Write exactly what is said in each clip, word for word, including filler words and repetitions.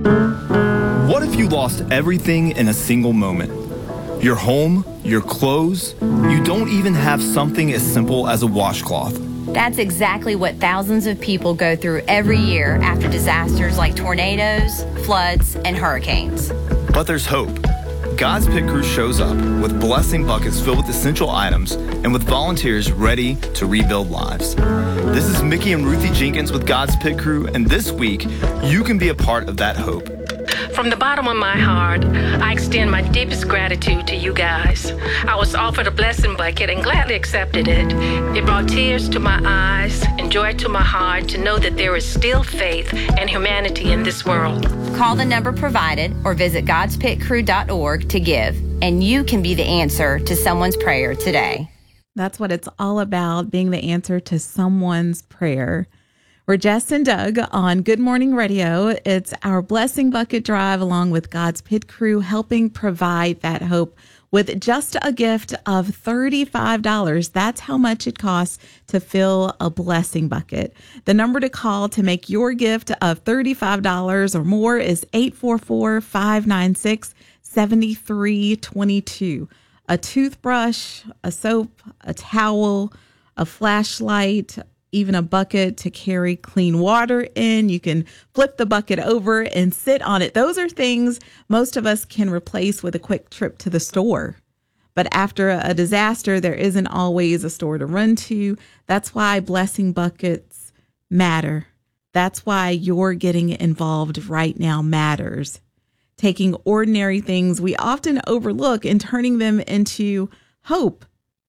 What if you lost everything in a single moment? Your home, your clothes, you don't even have something as simple as a washcloth. That's exactly what thousands of people go through every year after disasters like tornadoes, floods, and hurricanes. But there's hope. God's Pit Crew shows up with blessing buckets filled with essential items and with volunteers ready to rebuild lives. This is Mickey and Ruthie Jenkins with God's Pit Crew, and this week, you can be a part of that hope. From the bottom of my heart, I extend my deepest gratitude to you guys. I was offered a blessing bucket and gladly accepted it. It brought tears to my eyes and joy to my heart to know that there is still faith and humanity in this world. Call the number provided or visit gods pit crew dot org to give, and you can be the answer to someone's prayer today. That's what it's all about, being the answer to someone's prayer. We're Jess and Doug on Good Morning Radio. It's our Blessing Bucket Drive along with God's Pit Crew, helping provide that hope with just a gift of thirty-five dollars. That's how much it costs to fill a blessing bucket. The number to call to make your gift of thirty-five dollars or more is eight four four, five nine six, seven three two two. A toothbrush, a soap, a towel, a flashlight, even a bucket to carry clean water in. You can flip the bucket over and sit on it. Those are things most of us can replace with a quick trip to the store. But after a disaster, there isn't always a store to run to. That's why blessing buckets matter. That's why you're getting involved right now matters. Taking ordinary things we often overlook and turning them into hope.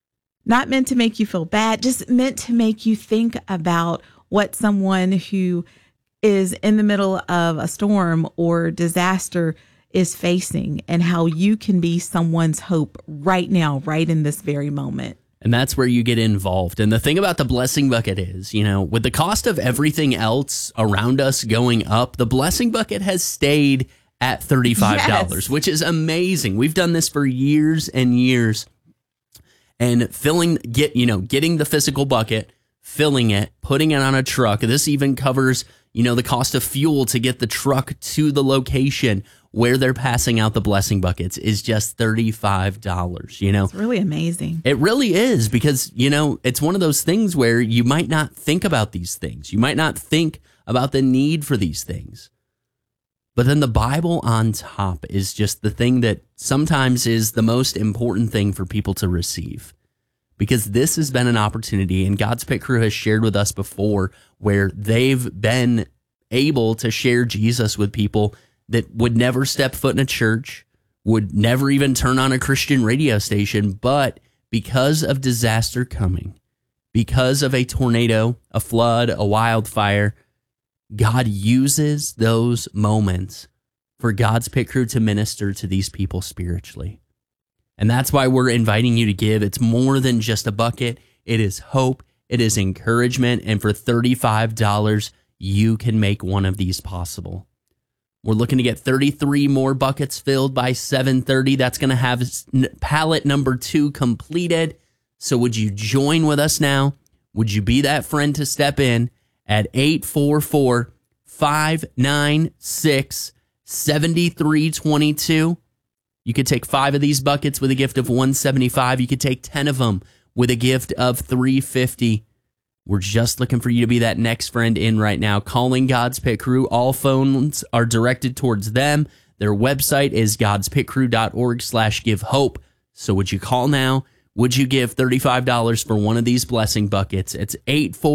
Not meant to make you feel bad, just meant to make you think about what someone who is in the middle of a storm or disaster is facing and how you can be someone's hope right now, right in this very moment. And that's where you get involved. And the thing about the blessing bucket is, you know, with the cost of everything else around us going up, the blessing bucket has stayed at thirty-five dollars, yes, which is amazing. We've done this for years and years. And filling, get you know, getting the physical bucket, filling it, putting it on a truck. This even covers, you know, the cost of fuel to get the truck to the location where they're passing out the blessing buckets is just thirty-five dollars, you know. It's really amazing. It really is, because, you know, it's one of those things where you might not think about these things. You might not think about the need for these things. But then the Bible on top is just the thing that sometimes is the most important thing for people to receive. Because this has been an opportunity, and God's Pit Crew has shared with us before, where they've been able to share Jesus with people that would never step foot in a church, would never even turn on a Christian radio station, but because of disaster coming, because of a tornado, a flood, a wildfire, God uses those moments for God's Pit Crew to minister to these people spiritually. And that's why we're inviting you to give. It's more than just a bucket. It is hope. It is encouragement. And for thirty-five dollars, you can make one of these possible. We're looking to get thirty-three more buckets filled by seven thirty. That's going to have pallet number two completed. So would you join with us now? Would you be that friend to step in at eight four four, five nine six, seven three two two? You could take five of these buckets with a gift of one hundred seventy-five dollars. You could take ten of them with a gift of three hundred fifty dollars. We're just looking for you to be that next friend in right now. Calling God's Pit Crew. All phones are directed towards them. Their website is gods pit crew dot org slash give hope. So would you call now? Would you give thirty-five dollars for one of these blessing buckets? It's eight four